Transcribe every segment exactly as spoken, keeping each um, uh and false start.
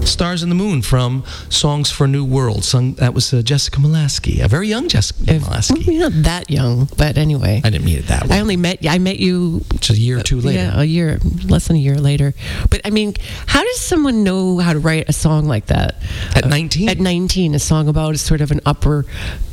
Stars in the Moon from Songs for a New World. Sung, that was uh, Jessica Molaski, a very young Jessica If, Molaski. You're not that young, but anyway. I didn't mean it that way. I only met I met you It's a year or two later. Yeah, a year, less than a year later. But I mean, how does someone know how to write a song like that? At nineteen? At nineteen, a song about sort of an upper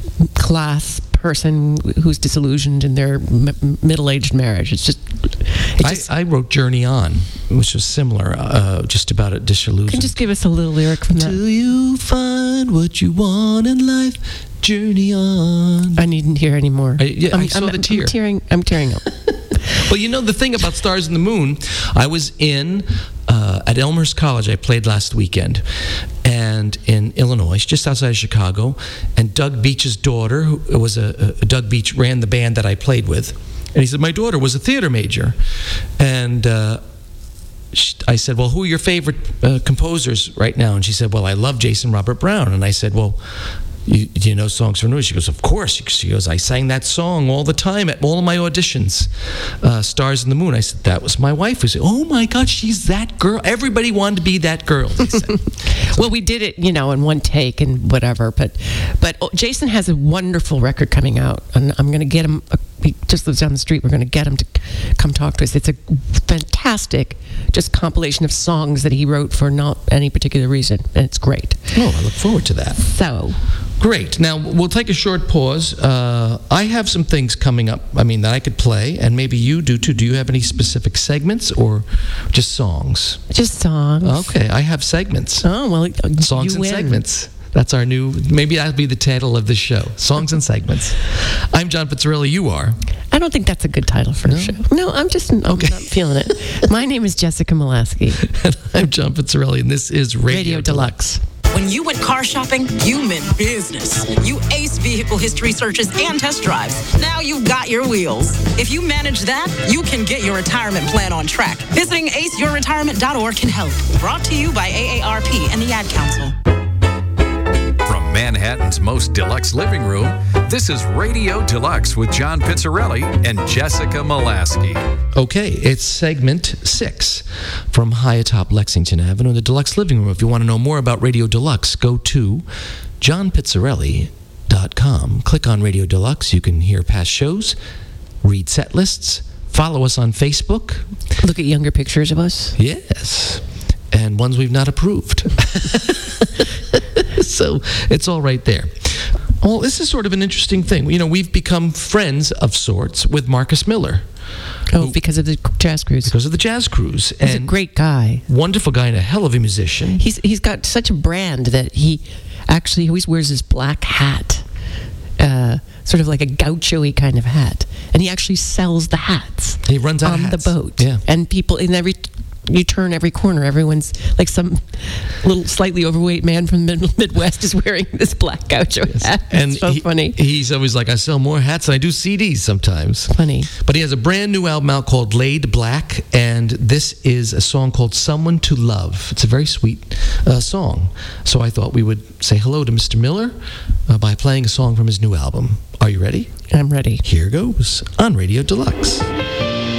class person who's disillusioned in their m- middle-aged marriage. It's just... It just I, I wrote Journey On, which was similar, uh, just about a disillusion. can you just give us a little lyric from that? Till you find what you want in life, journey on. I needn't hear anymore. I, yeah, I'm, I saw I'm, the tear. I'm tearing, I'm tearing up. Well, you know, the thing about Stars in the Moon, I was in, uh, at Elmhurst College, I played last weekend, and in Illinois, just outside of Chicago, and Doug Beach's daughter, who was a, a Doug Beach ran the band that I played with, and he said, my daughter was a theater major, and uh, she, I said, well, who are your favorite uh, composers right now? And she said, well, I love Jason Robert Brown, and I said, well, You, do you know Songs for New? She goes, of course. She goes, I sang that song all the time at all of my auditions. Uh, Stars in the Moon. I said, that was my wife. Who said, oh my God, she's that girl. Everybody wanted to be that girl, they said. So, well, we did it, you know, in one take and whatever. But, but oh, Jason has a wonderful record coming out, and I'm going to get him. Uh, he just lives down the street. We're going to get him to come talk to us. It's a fantastic, just compilation of songs that he wrote for not any particular reason, and it's great. oh, I look forward to that. So. Great. Now, we'll take a short pause. Uh, I have some things coming up, I mean, that I could play, and maybe you do too. Do you have any specific segments or just songs? Just songs. Okay, I have segments. Oh, well, Songs you and win. segments. That's our new, maybe that'll be the title of the show. Songs and segments. I'm John Pizzarelli. You are? I don't think that's a good title for No? a show. No, I'm just I'm Okay. not feeling it. My name is Jessica Molaski. And I'm John Pizzarelli, and this is Radio, Radio Deluxe. When you went car shopping, you meant business. You aced vehicle history searches and test drives. Now you've got your wheels. If you manage that, you can get your retirement plan on track. Visiting ace your retirement dot org can help. Brought to you by A A R P and the Ad Council. From Manhattan's most deluxe living room, this is Radio Deluxe with John Pizzarelli and Jessica Molaski. Okay, it's segment six from high atop Lexington Avenue, the Deluxe Living Room. If you want to know more about Radio Deluxe, go to john pizzarelli dot com. Click on Radio Deluxe. You can hear past shows, read set lists, follow us on Facebook. Look at younger pictures of us. Yes, and ones we've not approved. So it's all right there. Well, this is sort of an interesting thing. You know, we've become friends of sorts with Marcus Miller. Oh, who- because of the jazz cruise. because of the Jazz Cruise. He's and a great guy. wonderful guy and a hell of a musician. He's he's got such a brand that he actually always wears his black hat, uh, sort of like a gaucho-y kind of hat, and he actually sells the hats. He runs out on of hats. the boat. Yeah. And people in every you turn every corner, everyone's like some little slightly overweight man from the mid- Midwest is wearing this black gaucho hat. And it's so he- funny. he's always like, I sell more hats than I do C Ds sometimes. Funny. But he has a brand new album out called Laid Black, and this is a song called Someone to Love. It's a very sweet uh, song. So I thought we would say hello to Mister Miller uh, by playing a song from his new album. Are you ready? I'm ready. Here goes on Radio Deluxe.